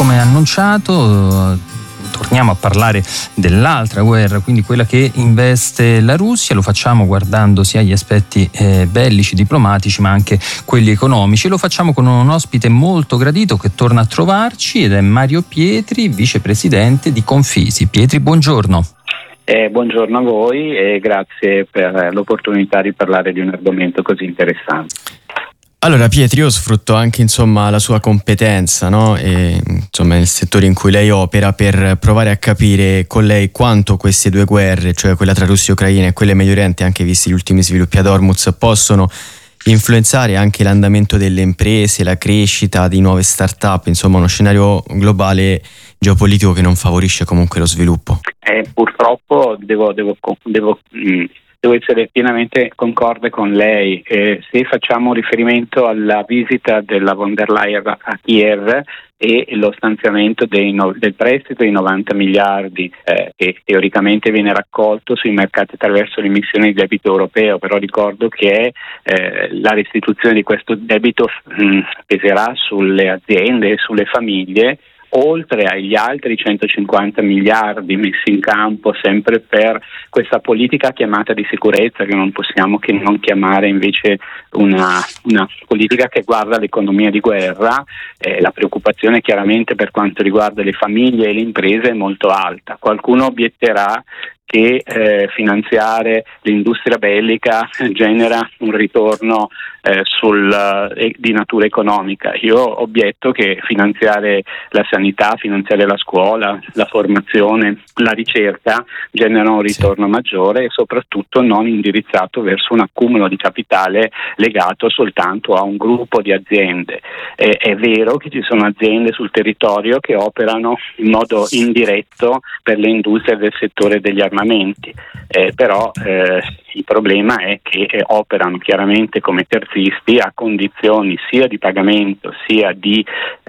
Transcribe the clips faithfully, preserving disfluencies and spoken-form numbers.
come annunciato, torniamo a parlare dell'altra guerra, quindi quella che investe la Russia. Lo facciamo guardando sia gli aspetti eh, bellici, diplomatici, ma anche quelli economici. Lo facciamo con un ospite molto gradito che torna a trovarci ed è Mario Pietri, vicepresidente di Confisi. Pietri, buongiorno. Eh, buongiorno a voi e grazie per l'opportunità di parlare di un argomento così interessante. Allora Pietri, io sfrutto anche insomma la sua competenza, no? E, insomma nel settore in cui lei opera, per provare a capire con lei quanto queste due guerre, cioè quella tra Russia e Ucraina e quella in Medio Oriente, anche visti gli ultimi sviluppi ad Hormuz, possono influenzare anche l'andamento delle imprese, la crescita di nuove start-up, insomma uno scenario globale geopolitico che non favorisce comunque lo sviluppo. Eh, purtroppo devo, devo, devo mh. Devo essere pienamente concorde con lei. Eh, se facciamo riferimento alla visita della von der Leyen a Kiev e lo stanziamento dei no, del prestito di novanta miliardi eh, che teoricamente viene raccolto sui mercati attraverso l'emissione di debito europeo, però ricordo che eh, la restituzione di questo debito mh, peserà sulle aziende e sulle famiglie, oltre agli altri centocinquanta miliardi messi in campo sempre per questa politica chiamata di sicurezza, che non possiamo che non chiamare invece una, una politica che guarda l'economia di guerra. Eh, la preoccupazione chiaramente per quanto riguarda le famiglie e le imprese è molto alta. Qualcuno obietterà che eh, finanziare l'industria bellica genera un ritorno eh, sul, eh, di natura economica. Io obietto che finanziare la sanità, finanziare la scuola, la formazione, la ricerca genera un ritorno sì. maggiore e soprattutto non indirizzato verso un accumulo di capitale legato soltanto a un gruppo di aziende. Eh, è vero che ci sono aziende sul territorio che operano in modo indiretto per le industrie del settore degli armamenti, eh, però eh, il problema è che eh, operano chiaramente come terzisti a condizioni sia di pagamento sia di,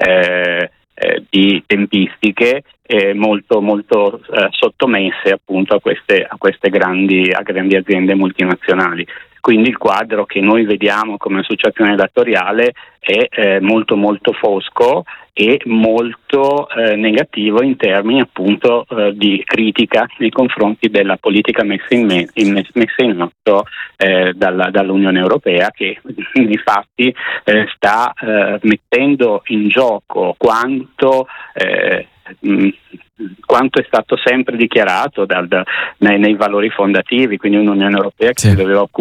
eh, eh, di tempistiche eh, molto molto eh, sottomesse appunto a queste, a queste grandi, a grandi aziende multinazionali. Quindi il quadro che noi vediamo come associazione datoriale è eh, molto molto fosco e molto eh, negativo in termini appunto eh, di critica nei confronti della politica messa in, me- in, messa in atto eh, dalla, dall'Unione Europea, che infatti eh, sta eh, mettendo in gioco quanto eh, mh, quanto è stato sempre dichiarato dal, da, nei, nei valori fondativi, quindi un'Unione Europea che sì. si doveva occupare